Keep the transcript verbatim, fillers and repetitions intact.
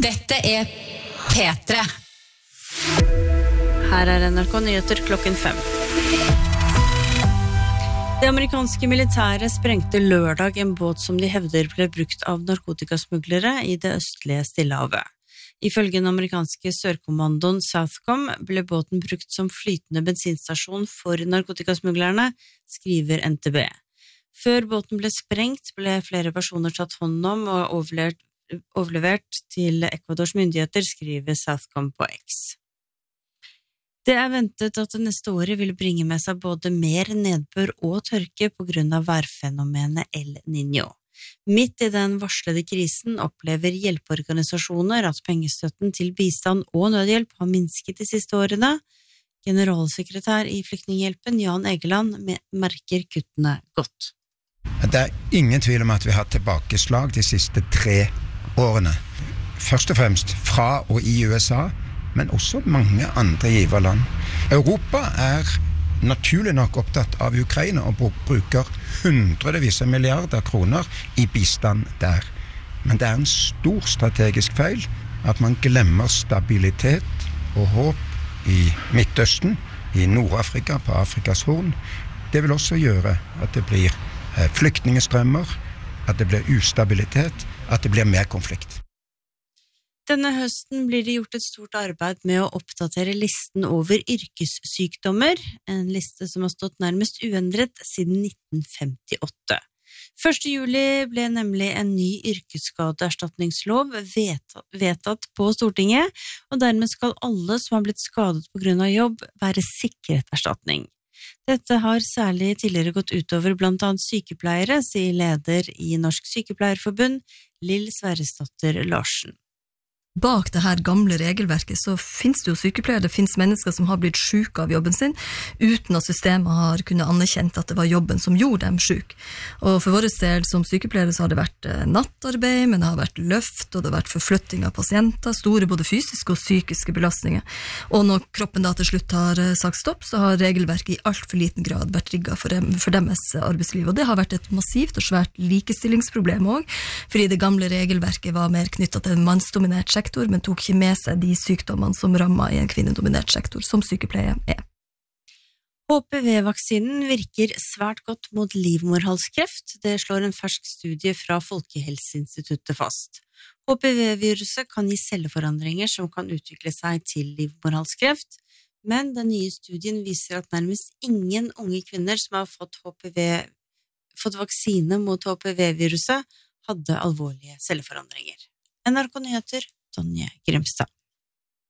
Dette er P tre. Her er N R K Nyheter klokken fem. Det amerikanske militæret sprengte lørdag en båt som de hevder ble brukt av narkotikasmuglere i det østlige Stillehavet. Ifølge den amerikanske sørkommandoen Southcom ble båten brukt som flytende bensinstasjon for narkotikasmuglerne, skriver N T B. Før båten ble sprengt ble flere personer tatt hånd om og overlevert, overlevert til Ecuadors myndigheter, skriver Southcom på X. Det er ventet at det neste året vil bringe med seg både mer nedbør og tørke på grunn av værfenomenet El Niño. Midt i den varslede krisen opplever hjelpeorganisasjoner at pengestøtten til bistand og nødhjelp har minsket de siste årene. Generalsekretær i Flyktninghjelpen, Jan Egeland, merker kuttene godt. Det er ingen tvil om at vi har hatt tilbakeslag de siste tre årene. Først og fremst fra og i U S A, men også mange andre giverland. Europa er naturlig nok opptatt av Ukraina og bruker hundrevis av milliarder kroner i bistand der. Men det er en stor strategisk feil at man glemmer stabilitet og håp i Midtøsten, i Nord-Afrika, på Afrikas horn. Det vil også gjøre at det blir flyktningestrømmer, at det blir ustabilitet, at det blir mer konflikt. Denne høsten blir det gjort et stort arbeid med å oppdatere listen over yrkessykdommer, en liste som har stått nærmest uendret siden nitten femtiåtte. første juli ble nemlig en ny yrkesskadeerstatningslov vedtatt på Stortinget, og dermed skal alle som har blitt skadet på grunn av jobb være sikret erstatning. Dette har særlig tidligere gått utover blant annet sykepleiere, sier leder i Norsk Sykepleierforbund, Lill Sverresdatter Larsen. Bak det her gamle regelverket så finnes det jo sykepleiere, det finnes mennesker som har blitt syke av jobben sin, uten at systemet har kunnet anerkjent at det var jobben som gjorde dem syke. Og for vår del som sykepleiere så har det vært nattarbeid, men det har vært løft, og det har vært forflytting av pasienter, store både fysiske og psykiske belastninger. Og når kroppen da til slutt har sagt stopp, så har regelverket i alt for liten grad vært rigget for, dem, for deres arbeidsliv. Og det har vært et massivt og svært likestillingsproblem også, fordi det gamle regelverket var mer knyttet til en mannsdominert sektor, men tok ikke med seg de sykdommene som rammer i en kvinnedominert sektor, som sykepleie er. H P V-vaksinen virker svært godt mot livmorhalskreft, det slår en fersk studie fra Folkehelseinstituttet fast. H P V-viruset kan gi celleforandringer som kan utvikle seg til livmorhalskreft, men den nye studien viser at nærmest ingen unge kvinner som har fått, H P V, fått vaksine mot H P V-viruset hadde alvorlige celleforandringer. N R K Nyheter, Tonje Grimstad.